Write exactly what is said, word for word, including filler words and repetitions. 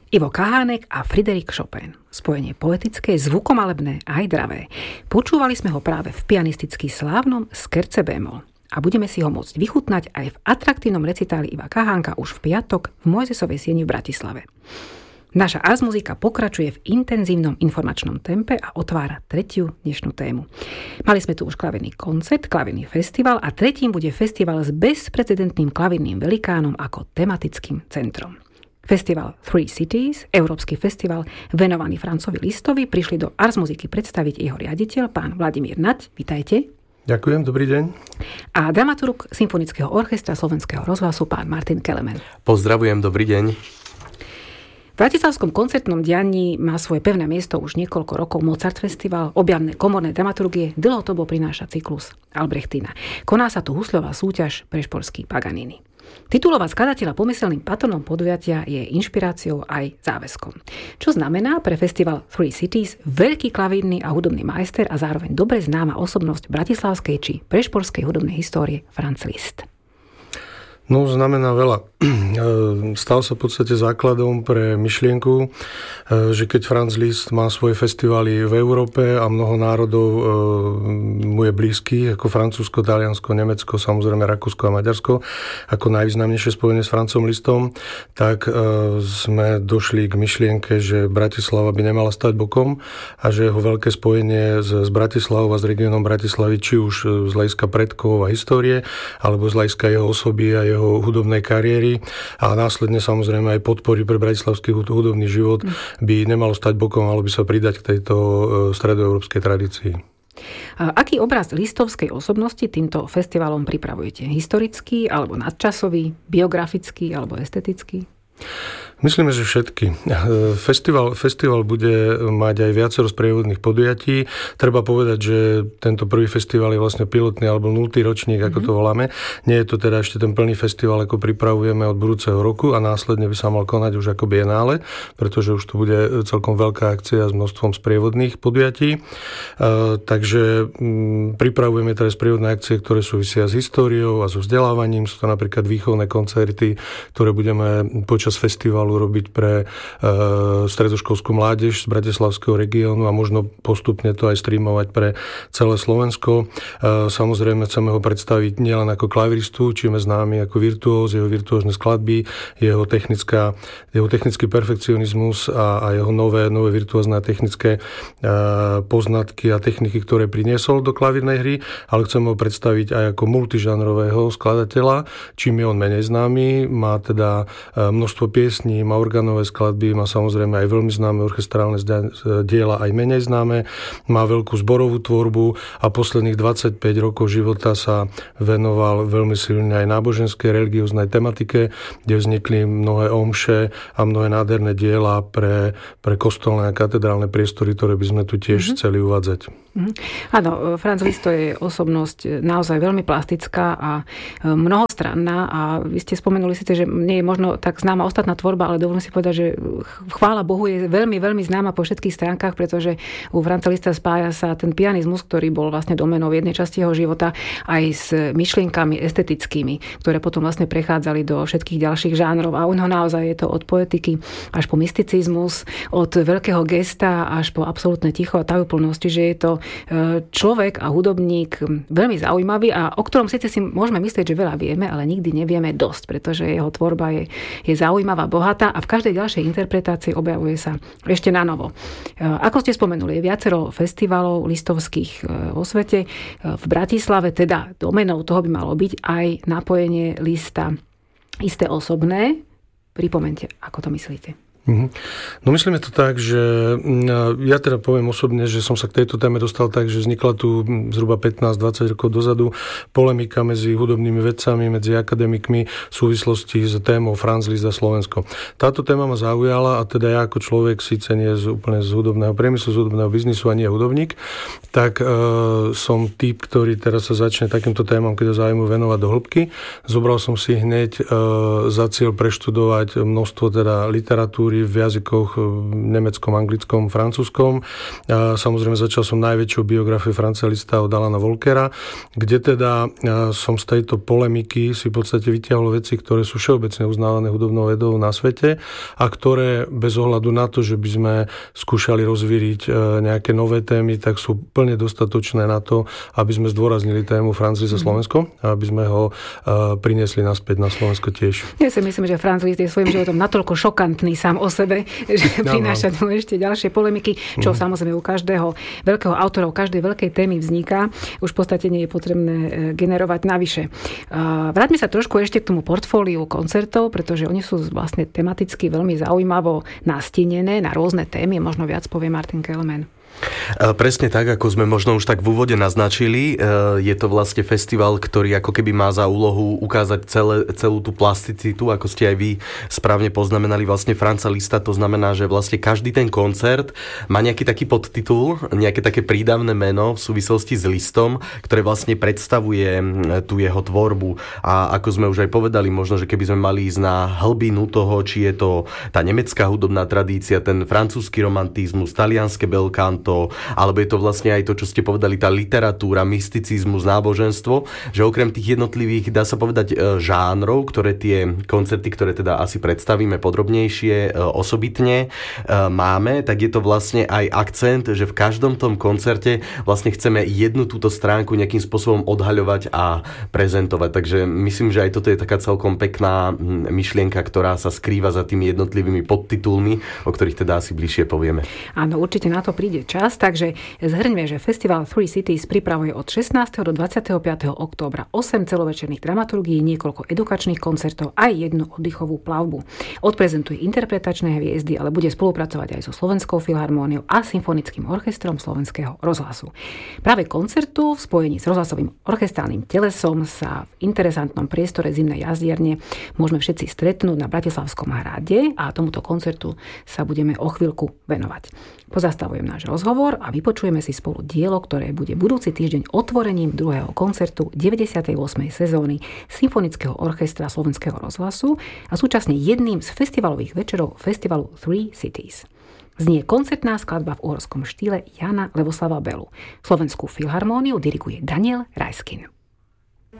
Ivo Kahánek a Frédéric Chopin. Spojenie poetické, zvukomalebné a aj dravé. Počúvali sme ho práve v pianisticky slávnom Scherze bémol. A budeme si ho môcť vychutnať aj v atraktívnom recitáli Iva Kahánka už v piatok v Mojzesovej sieni v Bratislave. Naša Ars Muzika pokračuje v intenzívnom informačnom tempe a otvára tretiu dnešnú tému. Mali sme tu už klavirný koncert, klavirný festival a tretím bude festival s bezprecedentným klavírnym velikánom ako tematickým centrom. Festival Three Cities, európsky festival venovaný Francovi Listovi, prišli do Ars Muziky predstaviť jeho riaditeľ, pán Vladimír Naď. Vitajte. Ďakujem, dobrý deň. A dramaturg Symfonického orchestra Slovenského rozhlasu, pán Martin Kelemen. Pozdravujem, dobrý deň. V bratislavskom koncertnom dianí má svoje pevné miesto už niekoľko rokov Mozart Festival, objavné komorné dramaturgie, dlhodobo prináša cyklus Albrechtina. Koná sa tu husľová súťaž Prešporský Paganini. Titulovať skladateľa pomyselným patronom podujatia je inšpiráciou aj záväzkom. Čo znamená pre festival Three Cities veľký klavírny a hudobný majster a zároveň dobre známa osobnosť bratislavskej či prešporskej hudobnej histórie Franz Liszt. No, znamená veľa. Stal sa v podstate základom pre myšlienku, že keď Franz Liszt má svoje festivály v Európe a mnoho národov mu je blízky, ako Francúzsko, Taliansko, Nemecko, samozrejme Rakúsko a Maďarsko, ako najvýznamnejšie spojenie s Francom Lisztom, tak sme došli k myšlienke, že Bratislava by nemala stať bokom a že jeho veľké spojenie s, s Bratislavou a s regiónom Bratislavy, či už z hľadiska predkov a histórie, alebo z hľadiska jeho osoby a jeho jeho hudobnej kariéry a následne samozrejme aj podpory pre bratislavský hudobný život by nemalo stať bokom, malo by sa pridať k tejto stredoeurópskej tradícii. A aký obraz listovskej osobnosti týmto festivalom pripravujete? Historický, alebo nadčasový, biografický, alebo estetický? Myslíme, že všetky. Festival, festival bude mať aj viacero sprievodných podujatí. Treba povedať, že tento prvý festival je vlastne pilotný alebo nultý ročník, ako to voláme. Nie je to teda ešte ten plný festival, ako pripravujeme od budúceho roku a následne by sa mal konať už ako bienále, pretože už to bude celkom veľká akcia s množstvom sprievodných podujatí. Takže pripravujeme teda sprievodné akcie, ktoré súvisia s históriou a so vzdelávaním. Sú to napríklad výchovné koncerty, ktoré budeme počas festivalu robiť pre e, stredoškolskú mládež z bratislavského regiónu a možno postupne to aj streamovať pre celé Slovensko. E, samozrejme chceme ho predstaviť nielen ako klaviristu, čím je známy ako virtuóz, jeho virtuózne skladby, jeho, technická, jeho technický perfekcionizmus a, a jeho nové, nové virtuózne a technické e, poznatky a techniky, ktoré priniesol do klavírnej hry, ale chceme ho predstaviť aj ako multižánrového skladateľa, čím je on menej známy. Má teda e, množstvo piesní, má organové skladby, má samozrejme aj veľmi známe orchestrálne diela, aj menej známe, má veľkú zborovú tvorbu a posledných dvadsaťpäť rokov života sa venoval veľmi silne aj náboženskej, religióznej tematike, kde vznikli mnohé omše a mnohé nádherné diela pre, pre kostolné a katedrálne priestory, ktoré by sme tu tiež mm-hmm. chceli uvádzať. Mm-hmm. Áno, Franz Liszt to je osobnosť naozaj veľmi plastická a mnohostranná a vy ste spomenuli síce, že nie je možno tak známa ostatná tvorba, ale dovolím si povedať, že chvála Bohu je veľmi, veľmi známa po všetkých stránkach, pretože u Franza Liszta spája sa ten pianizmus, ktorý bol vlastne domenou v jednej časti jeho života, aj s myšlienkami estetickými, ktoré potom vlastne prechádzali do všetkých ďalších žánrov a u neho naozaj je to od poetiky až po mysticizmus, od veľkého gesta až po absolútne ticho a tajúplnosť, čiže je to človek a hudobník veľmi zaujímavý a o ktorom síce si môžeme myslieť, že veľa vieme, ale nikdy nevieme dosť, pretože jeho tvorba je, je zaujímavá, bohatá a v každej ďalšej interpretácii objavuje sa ešte na novo. Ako ste spomenuli, je viacero festivalov listovských vo svete. V Bratislave teda domenou toho by malo byť aj napojenie Liszta isté osobné. Pripomente, ako to myslíte? No myslíme to tak, že ja teda poviem osobne, že som sa k tejto téme dostal tak, že vznikla tu zhruba pätnásť dvadsať rokov dozadu polemika medzi hudobnými vedcami, medzi akademikmi v súvislosti s témou Franz Liszt a Slovensko. Táto téma ma zaujala a teda ja ako človek síce nie z úplne z hudobného priemyslu, z hudobného biznisu a nie hudobník, tak e, som typ, ktorý teraz sa začne takýmto témam, keď ho zájmu venovať do hĺbky. Zobral som si hneď e, za cieľ preštudovať množstvo teda literatúry v jazykoch nemeckom, anglickom, francúzskom. A samozrejme začal som najväčšiu biografiu Franza Liszta od Alana Volkera, kde teda som z tejto polemiky si v podstate vytiahol veci, ktoré sú všeobecne uznávané hudobnou vedou na svete a ktoré bez ohľadu na to, že by sme skúšali rozvíriť nejaké nové témy, tak sú plne dostatočné na to, aby sme zdôraznili tému Franz Liszt a Slovensko a aby sme ho priniesli naspäť na Slovensko tiež. Ja si myslím, že Franz Liszt je svojím životom natoľko šokantný sám o sebe, že no, prináša tu ešte ďalšie polemiky, čo mm. samozrejme u každého veľkého autora, u každej veľkej témy vzniká. Už v podstate nie je potrebné generovať navyše. Vráťme sa trošku ešte k tomu portfóliu koncertov, pretože oni sú vlastne tematicky veľmi zaujímavo nastínené na rôzne témy. Možno viac povie Martin Kehlmann. Presne tak, ako sme možno už tak v úvode naznačili. Je to vlastne festival, ktorý ako keby má za úlohu ukázať celé, celú tú plasticitu, ako ste aj vy správne poznamenali, vlastne Franza Liszta. To znamená, že vlastne každý ten koncert má nejaký taký podtitul, nejaké také prídavné meno v súvislosti s Lisztom, ktoré vlastne predstavuje tú jeho tvorbu. A ako sme už aj povedali, možno, že keby sme mali ísť na hlbinu toho, či je to tá nemecká hudobná tradícia, ten francúzsky romantizmus, talianske bel canto, alebo je to vlastne aj to, čo ste povedali, tá literatúra, mysticizmus, náboženstvo, že okrem tých jednotlivých, dá sa povedať, žánrov, ktoré tie koncerty, ktoré teda asi predstavíme podrobnejšie, osobitne máme, tak je to vlastne aj akcent, že v každom tom koncerte vlastne chceme jednu túto stránku nejakým spôsobom odhaľovať a prezentovať. Takže myslím, že aj toto je taká celkom pekná myšlienka, ktorá sa skrýva za tými jednotlivými podtitulmi, o ktorých teda asi bližšie povieme. Áno, určite na to príde čas, takže zhrňme, že festival Three Cities pripravuje od šestnásteho do dvadsiateho piateho októbra osem celovečerných dramaturgií, niekoľko edukačných koncertov a jednu oddychovú plavbu. Odprezentuje interpretačné hviezdy, ale bude spolupracovať aj so Slovenskou filharmóniou a Symfonickým orchestrom Slovenského rozhlasu. Práve koncertu v spojení s rozhlasovým orchestrálnym telesom sa v interesantnom priestore Zimnej jazdierne môžeme všetci stretnúť na Bratislavskom hrade a tomuto koncertu sa budeme o chvíľku venovať. Pozastavujem náš rozhovor a vypočujeme si spolu dielo, ktoré bude budúci týždeň otvorením druhého koncertu deväťdesiatej ôsmej sezóny Symfonického orchestra Slovenského rozhlasu a súčasne jedným z festivalových večerov festivalu Three Cities. Znie koncertná skladba v uhorskom štýle Jana Levoslava Belu. Slovenskú filharmóniu diriguje Daniel Rajskin.